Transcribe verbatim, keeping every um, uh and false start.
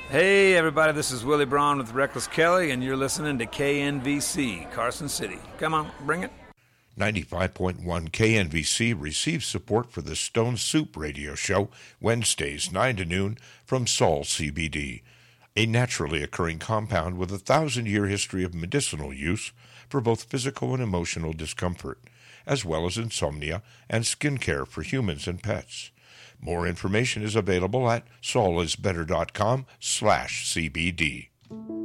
Hey everybody, this is Willie Braun with Reckless Kelly, and you're listening to K N V C, Carson City. Come on, bring it. ninety-five point one K N V C receives support for the Stone Soup Radio Show, Wednesdays, nine to noon, from Sol C B D, a naturally occurring compound with a thousand-year history of medicinal use for both physical and emotional discomfort, as well as insomnia and skin care for humans and pets. More information is available at solisbetter.com slash CBD.